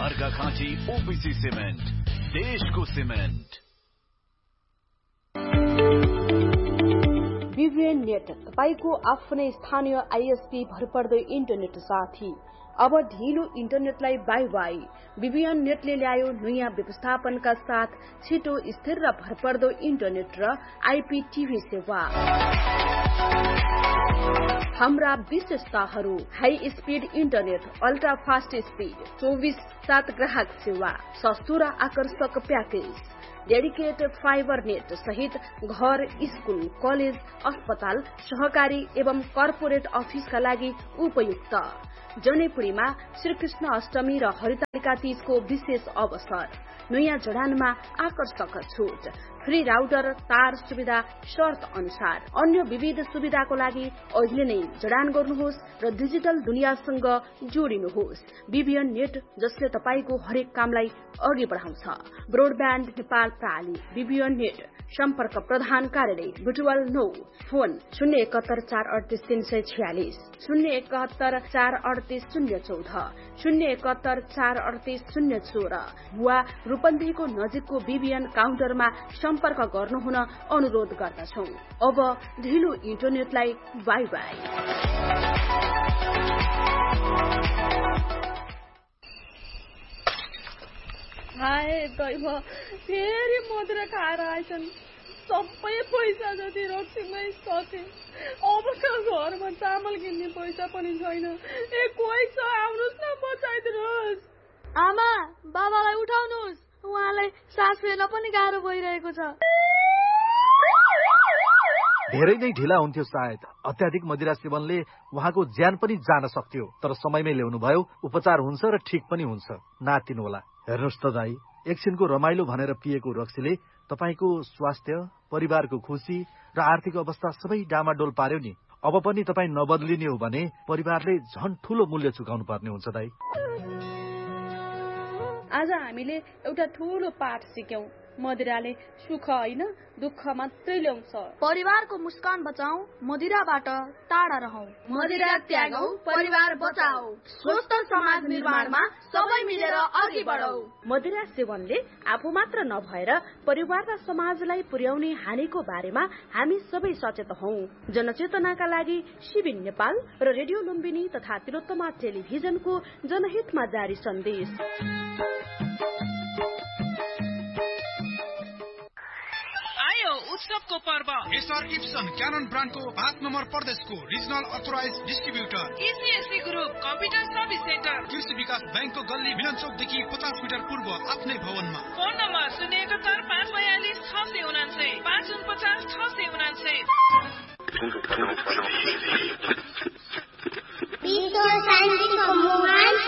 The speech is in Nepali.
अर्घाखाँची ओबीसी सिमेन्ट, देशको सिमेन्ट। बीबीएन नेट, तपाईको आफ्नै स्थानीय आईएसपी भरपर्दो इन्टरनेट साथी। अब ढिलो इन्टरनेटलाई बाई बाई। बीबीएन नेटले ल्यायो नयाँ व्यवस्थापनका साथ छिटो, स्थिर र भरपर्दो इन्टरनेट र आईपीटीभी सेवा। हाम्रा विशेषताहरू: high speed internet, ultra fast speed, 24/7 ग्राहक सेवा, सस्तो र आकर्षक प्याकेज, डेडिकेटेड फाइबर नेट सहित घर, स्कूल, कलेज, अस्पताल, सहकारी एवं कर्पोरेट अफिसका लागि उपयुक्त। जनेपुरीमा श्रीकृष्ण अष्टमी र हरितालिका तीजको विशेष अवसर। नयाँ जडानमा आकर्षक छुट, फ्री राउटर, तार सुविधा शर्त अनुसार। अन्य विविध सुविधाको लागि अहिले नै जडान गर्नुहोस् र डिजिटल दुनियाँसँग जोडिनुहोस्। बीबीएन नेट, जसले तपाईको हरेक कामलाई अघि बढाउँछ। ब्रोडब्यान्ड नेपाल प्रणाली बीबीएन नेट। सम्पर्क प्रधान कार्यालय बुटवल 9, फोन 071 438 346, 071 438 014, 071 438 016 वा रूपन्देहीको नजिकको बीबीएन काउन्टरमा सम्पर्क गर्नुहुन अनुरोध गर्दछौं। अब ढिलो इन्टरनेटलाई बाई बाई। हाय दैव, फेरि मदिरा खाएर आएछन्। सबै पैसा जति रक्सीमै सके। अब त घरमा चामल किन्ने पैसा पनि छैन। कोही छ, आउनुहोस् न, बचाइदिनुहोस्। आमा, बाबालाई उठाउनुहोस्, उहाँलाई सास फेर्न पनि गाह्रो भइरहेको छ। धेरै नै ढिला हुन्थ्यो सायद। अत्याधिक मदिरा सेवनले उहाँको ज्यान पनि जान सक्थ्यो, तर समयमै ल्याउनु भयो। उपचार हुन्छ र ठिक पनि हुन्छ। नातिनु होला। हेर्नुहोस् त दाई, एकछिनको रमाइलो भनेर पिएको रक्सीले तपाईको स्वास्थ्य, परिवारको खुसी र आर्थिक अवस्था सबै डामाडोल पार्यो नि। अब पनि तपाईँ नबदलिने हो भने परिवारले झन् ठूलो मूल्य चुकाउनु पर्ने हुन्छ दाई। आज हामीले एउटा ठूलो पाठ सिक्यौं। मदिराले सुख होइन, दुःख मात्रै ल्याउँछ। परिवारको मुस्कान बचाऊ, मदिराबाट टाढा रहौं। मदिरा त्यागौं, परिवार बचाऊ। स्वस्थ समाज निर्माणमा सबै मिलेर अघि बढौं। मदिरा सेवनले आफू मात्र नभएर परिवार र समाजलाई पुर्याउने हानिको बारेमा हामी सबै सचेत हौं। जनचेतनाका लागि शिविन नेपाल र रेडियो लुम्बिनी तथा तिलोत्तमा टेलिभिजनको जनहितमा जारी सन्देश। उत्सवको पर्व एसआर इप्सन क्यानन ब्रान्डको 5 नम्बर प्रदेशको regional authorise distributor इसीएससी group computer service centre कृषि विकास बैंकको गल्ली मिलन चौकदेखि 50 मिटर पूर्व आफ्नै भवनमा। Phone number 071 542 649 549 649। विश्व शान्तिको मुहान